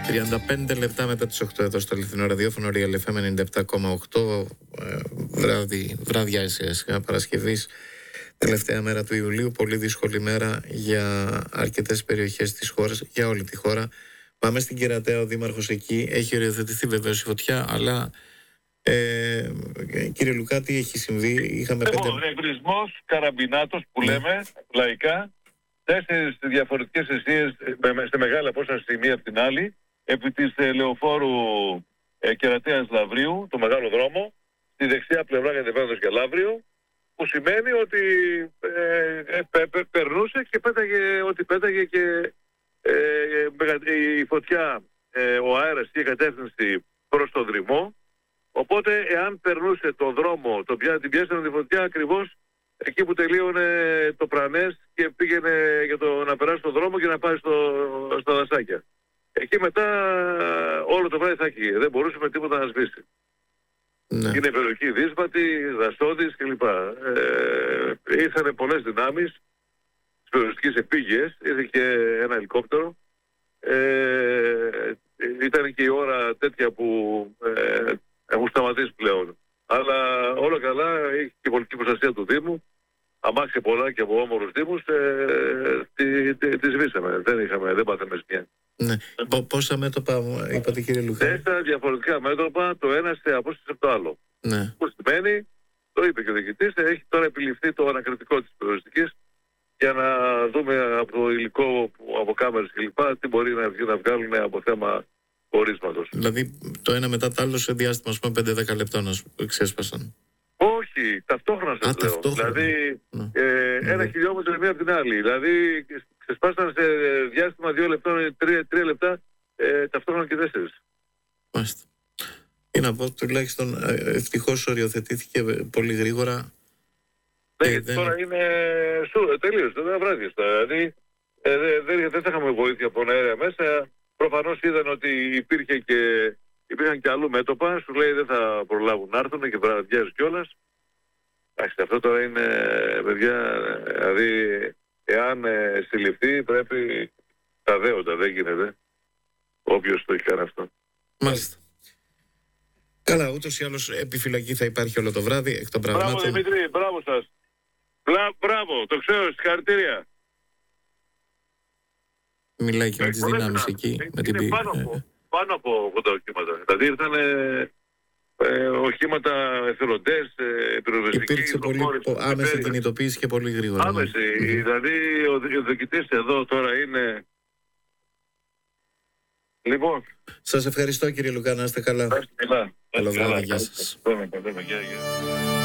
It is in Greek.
35 λεπτά μετά τις 8 εδώ στο αληθινό ραδιόφωνο Real FM 97,8, βράδια σιγά Παρασκευής, τελευταία μέρα του Ιουλίου. Πολύ δύσκολη μέρα για αρκετές περιοχές της χώρας, για όλη τη χώρα. Πάμε στην Κερατέα, ο δήμαρχος εκεί έχει οριοθετηθεί βεβαίως η φωτιά, αλλά κύριε Λουκά, τι έχει συμβεί? Είχαμε εμπρισμός καραμπινάτος που λέμε λαϊκά, 4 διαφορετικές αιστείες σε μεγάλη απόσταση η μία από την άλλη, επί της λεωφόρου Κερατέας Λαυρίου, το μεγάλο δρόμο, στη δεξιά πλευρά κατεβαίνοντας για Λαύριο, που σημαίνει ότι περνούσε και πέταγε ό,τι πέταγε και η φωτιά, ο αέρας είχε κατεύθυνση προς τον δρυμό. Οπότε εάν περνούσε το δρόμο, την πιάσανε τη φωτιά ακριβώς εκεί που τελείωνε το πρανές και πήγαινε για να περάσει τον δρόμο και να πάει στα δασάκια. Εκεί μετά όλο το βράδυ θα έχει, δεν μπορούσε με τίποτα να σβήσει. Ναι. Είναι περιοχή δύσπατη, δασόδης κλπ. Ήρθαν πολλές δυνάμεις της περιοριστικής επίγειες, ήρθε και ένα ελικόπτερο. Ήταν και η ώρα τέτοια που έχουν σταματήσει πλέον. Αλλά όλα καλά, έχει και η πολιτική προστασία του Δήμου. Αμάξια πολλά και από όμορους Δήμους τη σβήσαμε. Δεν πάθαμε ζημιά. Ναι. Πόσα μέτωπα είπατε, κύριε Λουκά? 4 διαφορετικά μέτωπα, το ένα σε απόσταση από το άλλο. Ναι. Που σημαίνει, το είπε και ο διοικητής, έχει τώρα επιληφθεί το ανακριτικό της περιοριστικής για να δούμε από το υλικό, από κάμερες κλπ. Τι μπορεί να βγάλουν από θέμα πορίσματος. Δηλαδή το ένα μετά το άλλο σε διάστημα, ας πούμε, 5-10 λεπτών ξέσπασαν. Όχι, ταυτόχρονα σας λέω. Δηλαδή ένα χιλιόμετρο η μία από την άλλη. Δηλαδή ξεσπάσαν σε διάστημα 2 λεπτών, 3 λεπτά, ταυτόχρονα και 4. Μάλιστα. Τι να πω, τουλάχιστον ευτυχώς οριοθετήθηκε πολύ γρήγορα. Τώρα είναι τελείως, δεν βράδυ. Δηλαδή δεν θα είχαμε βοήθεια από αέρια μέσα. Προφανώς είδαν ότι υπήρχαν και αλλού μέτωπα. Σου λέει δεν θα προλάβουν να έρθουν και βραδιάζει κιόλας. Αυτό τώρα είναι, παιδιά, δηλαδή εάν συλληφθεί πρέπει τα δέοντα, δεν γίνεται. Όποιος το έχει κάνει αυτό. Μάλιστα. Καλά, ούτως ή άλλως επιφυλακή θα υπάρχει όλο το βράδυ, εκ των πραγμάτων. Μπράβο Δημήτρη, μπράβο σας. Μπράβο, το ξέρω, συγχαρητήρια. Μιλάει και με τις δυνάμεις εκεί. Είναι πάνω από 80 οχήματα. Δηλαδή ήρθαν οχήματα εθελοντές, πυροσβεστικοί. Υπήρξε άμεση κινητοποίηση και πολύ γρήγορα. Άμεση. Δηλαδή ο διοικητής εδώ τώρα είναι... Λοιπόν. Σας ευχαριστώ, κύριε Λουκά, να είστε καλά. Καλά. Καλό βράδυ, γεια σας.